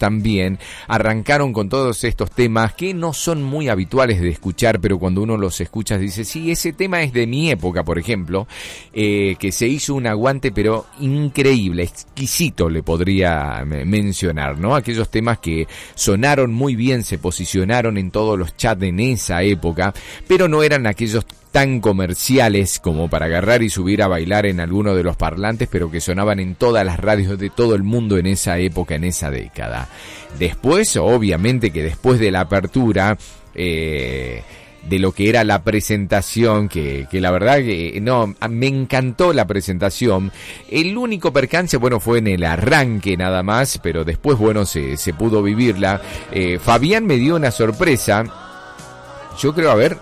también arrancaron con todos estos temas que no son muy habituales de escuchar, pero cuando uno los escucha dice, sí, ese tema es de mi época, por ejemplo, que se hizo un aguante, pero increíble, exquisito le podría mencionar, ¿no? Aquellos temas que sonaron muy bien, se posicionaron en todos los chats en esa época, pero no eran aquellos tan comerciales como para agarrar y subir a bailar en alguno de los parlantes, pero que sonaban en todas las radios de todo el mundo en esa época, en esa década. Después, obviamente que después de la apertura, de lo que era la presentación, que la verdad que no, me encantó la presentación. El único percance, bueno, fue en el arranque nada más, pero después, bueno, se pudo vivirla. Fabián me dio una sorpresa. Yo creo, a ver.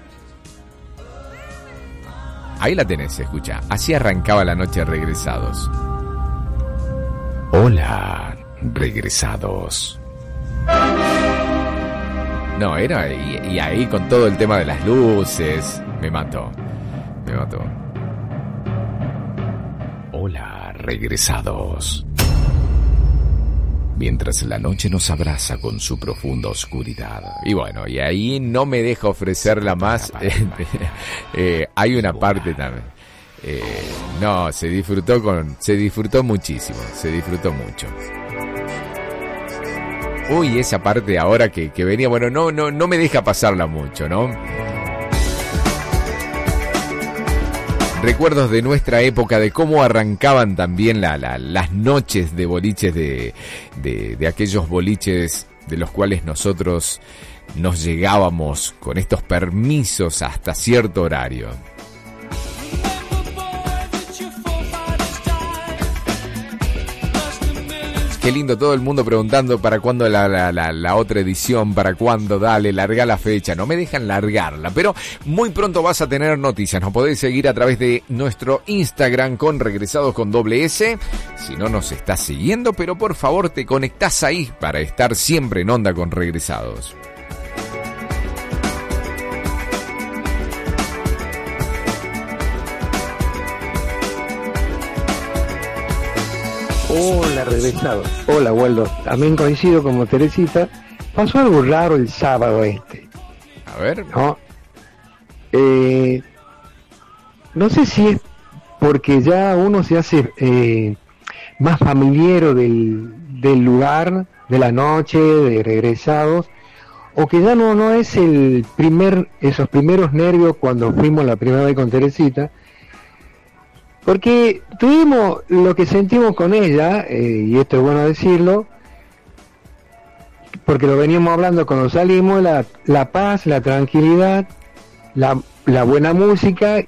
Ahí la tenés, escucha. Así arrancaba la noche Regresados. Hola, regresados. No, era, y ahí con todo el tema de las luces, me mató. Hola, regresados. Mientras la noche nos abraza con su profunda oscuridad. Y bueno, y ahí no me deja ofrecerla más. Hay una parte también. No, se disfrutó muchísimo, se disfrutó mucho. Uy, esa parte ahora que venía, bueno, no me deja pasarla mucho, ¿no? Recuerdos de nuestra época, de cómo arrancaban también las noches de boliches, de aquellos boliches de los cuales nosotros nos llegábamos con estos permisos hasta cierto horario. Qué lindo, todo el mundo preguntando para cuándo la otra edición, para cuándo, dale, larga la fecha. No me dejan largarla, pero muy pronto vas a tener noticias. Nos podés seguir a través de nuestro Instagram con Regresados con S. Si no nos estás siguiendo, pero por favor te conectás ahí para estar siempre en onda con Regresados. Hola, regresados. Hola, Waldo. También coincido como Teresita. Pasó algo raro el sábado este. A ver. ¿No? No sé si es porque ya uno se hace más familiero del lugar, de la noche, de regresados, o que ya no es esos primeros nervios cuando fuimos la primera vez con Teresita. Porque tuvimos lo que sentimos con ella, y esto es bueno decirlo, porque lo veníamos hablando cuando salimos, la paz, la tranquilidad, la buena música,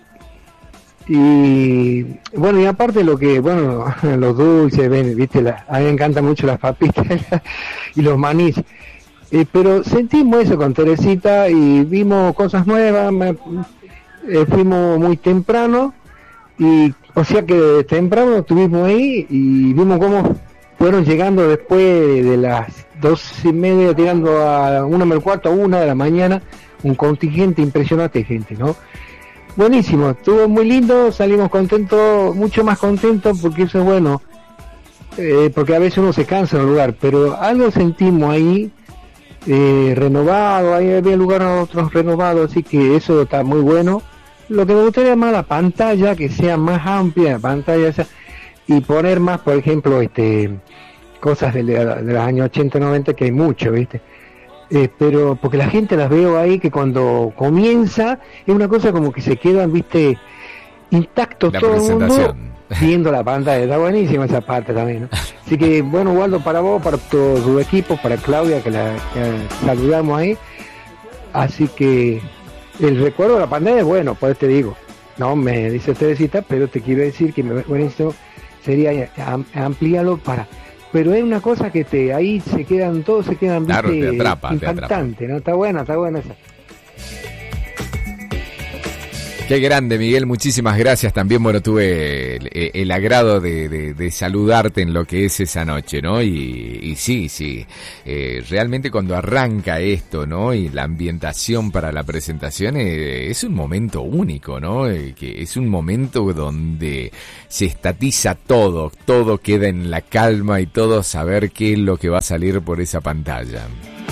y bueno, y aparte los dulces, viste, a mí me encantan mucho las papitas y los manís, pero sentimos eso con Teresita y vimos cosas nuevas, fuimos muy temprano. Y o sea que temprano estuvimos ahí y vimos cómo fueron llegando después de las 12:30, tirando a 1:15, a 1 de la mañana, un contingente impresionante de gente, ¿no? Buenísimo, estuvo muy lindo, salimos contentos, mucho más contentos, porque eso es bueno, porque a veces uno se cansa en un lugar, pero algo sentimos ahí, renovado, ahí había lugar a otros renovados, así que eso está muy bueno. Lo que me gustaría más la pantalla, que sea más amplia la pantalla esa, y poner más, por ejemplo, cosas de los años 80, 90, que hay mucho, ¿viste? Pero porque la gente las veo ahí que cuando comienza es una cosa como que se quedan, ¿viste? Intactos todo el mundo viendo la pantalla. Está buenísima esa parte también, ¿no? Así que, bueno, Waldo, para vos, para todo tu equipo, para Claudia, que la saludamos ahí. Así que el recuerdo de la pantalla es bueno, pues te digo, no me dice Teresita, pero te quiero decir que buenísimo sería ampliarlo pero es una cosa que ahí se quedan, todos se quedan, claro, viste, te atrapa. ¿no? Está buena esa. Qué grande, Miguel, muchísimas gracias. También, bueno, tuve el agrado de saludarte en lo que es esa noche, ¿no? Y sí, realmente cuando arranca esto, ¿no? Y la ambientación para la presentación es un momento único, ¿no? Que es un momento donde se estatiza todo queda en la calma y todo saber qué es lo que va a salir por esa pantalla.